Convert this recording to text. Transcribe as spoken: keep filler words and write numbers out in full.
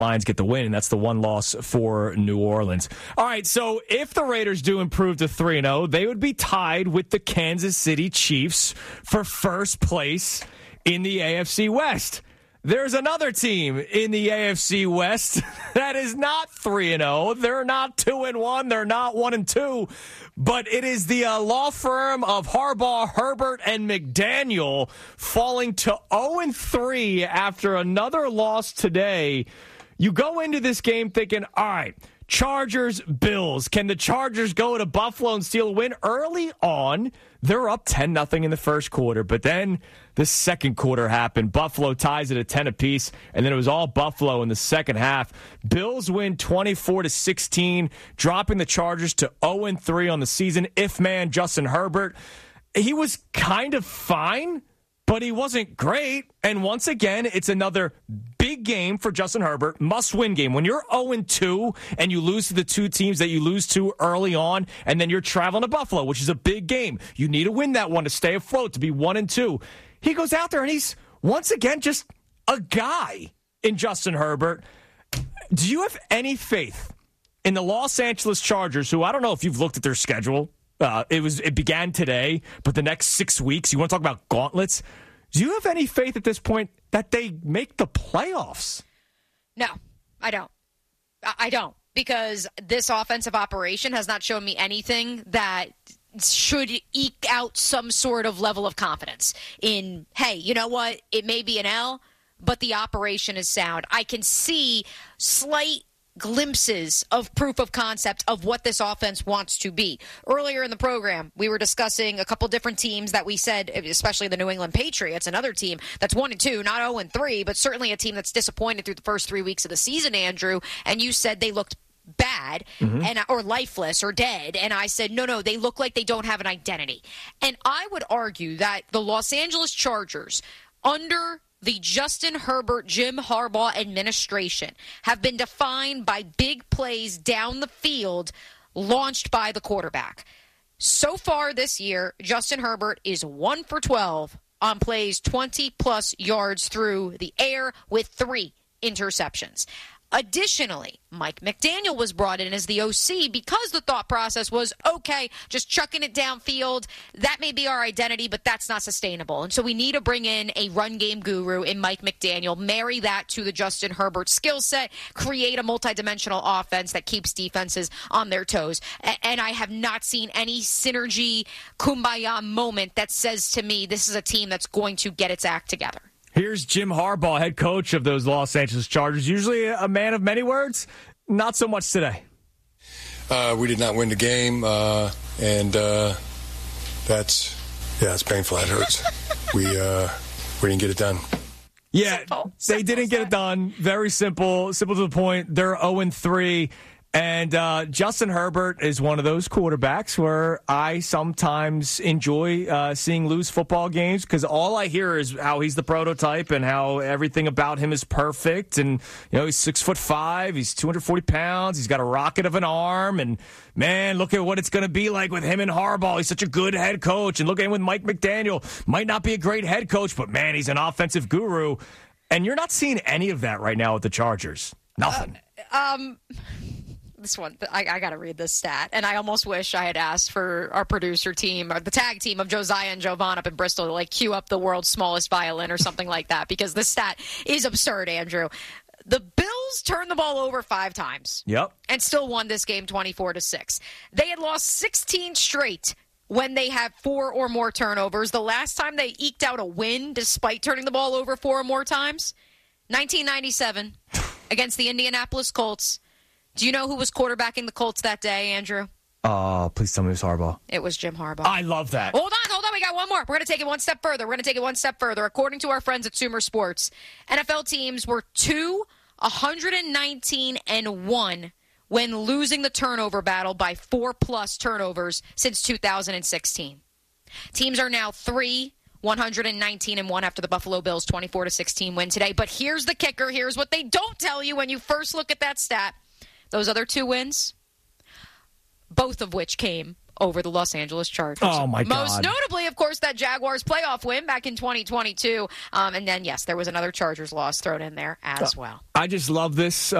Lions get the win, and that's the one loss for New Orleans. All right, so if the Raiders do improve to three and oh, they would be tied with the Kansas City Chiefs for first place in the A F C West. There's another team in the A F C West that is not three and oh. They're not two and one. They're not one and two. But it is the uh, law firm of Harbaugh, Herbert, and McDaniel falling to oh and three after another loss today. You go into this game thinking, all right, Chargers, Bills. Can the Chargers go to Buffalo and steal a win? Early on, they're up ten nothing in the first quarter, but then the second quarter happened. Buffalo ties it at ten apiece, and then it was all Buffalo in the second half. Bills win twenty-four to sixteen, dropping the Chargers to oh and three on the season. If man, Justin Herbert, he was kind of fine, but he wasn't great. And once again, it's another big game for Justin Herbert, must-win game. When you're oh and two and you lose to the two teams that you lose to early on, and then you're traveling to Buffalo, which is a big game, you need to win that one to stay afloat, to be one and two. He goes out there and he's, once again, just a guy in Justin Herbert. Do you have any faith in the Los Angeles Chargers, who I don't know if you've looked at their schedule? Uh, it was it began today, but the next six weeks, you want to talk about gauntlets? Do you have any faith at this point that they make the playoffs? No, I don't. I don't, because this offensive operation has not shown me anything that should eke out some sort of level of confidence in, hey, you know what? It may be an L, but the operation is sound. I can see slight glimpses of proof of concept of what this offense wants to be. Earlier in the program, we were discussing a couple different teams that we said, especially the New England Patriots, another team that's one and two, not oh and three, but certainly a team that's disappointed through the first three weeks of the season, Andrew, and you said they looked bad mm-hmm. and or lifeless or dead, and I said no no they look like they don't have an identity. And I would argue that the Los Angeles Chargers under the Justin Herbert, Jim Harbaugh administration have been defined by big plays down the field launched by the quarterback. So far this year, Justin Herbert is one for twelve on plays twenty plus yards through the air with three interceptions. Additionally, Mike McDaniel was brought in as the O C because the thought process was, okay, just chucking it downfield, that may be our identity, but that's not sustainable. And so we need to bring in a run game guru in Mike McDaniel, marry that to the Justin Herbert skill set, create a multidimensional offense that keeps defenses on their toes. And I have not seen any synergy, kumbaya moment that says to me this is a team that's going to get its act together. Here's Jim Harbaugh, head coach of those Los Angeles Chargers. Usually a man of many words, not so much today. Uh, we did not win the game, uh, and uh, that's, yeah, it's painful. That hurts. we, uh, we didn't get it done. Yeah, simple. they simple didn't get it done. Very simple, simple to the point. They're oh and three. And uh, Justin Herbert is one of those quarterbacks where I sometimes enjoy uh, seeing lose football games because all I hear is how he's the prototype and how everything about him is perfect. And, you know, he's six foot five. He's two hundred forty pounds. He's got a rocket of an arm. And, man, look at what it's going to be like with him and Harbaugh. He's such a good head coach. And look at him with Mike McDaniel. Might not be a great head coach, but, man, he's an offensive guru. And you're not seeing any of that right now with the Chargers. Nothing. Uh, um... This one, I, I got to read this stat, and I almost wish I had asked for our producer team, or the tag team of Josiah and Jovan up in Bristol, to like cue up the world's smallest violin or something like that, because this stat is absurd, Andrew. The Bills turned the ball over five times. Yep. And still won this game twenty-four to six. They had lost sixteen straight when they had four or more turnovers. The last time they eked out a win despite turning the ball over four or more times, nineteen ninety-seven against the Indianapolis Colts. Do you know who was quarterbacking the Colts that day, Andrew? Oh, uh, please tell me it was Harbaugh. It was Jim Harbaugh. I love that. Hold on, hold on. We got one more. We're going to take it one step further. We're going to take it one step further. According to our friends at Sumer Sports, N F L teams were two, one hundred nineteen, and one when losing the turnover battle by four-plus turnovers since two thousand sixteen. Teams are now three, one hundred nineteen, and one after the Buffalo Bills' twenty-four to sixteen win today. But here's the kicker. Here's what they don't tell you when you first look at that stat. Those other two wins, both of which came over the Los Angeles Chargers. Oh, my God. Most notably, of course, that Jaguars playoff win back in twenty twenty-two. Um, and then, yes, there was another Chargers loss thrown in there as well. I just love this.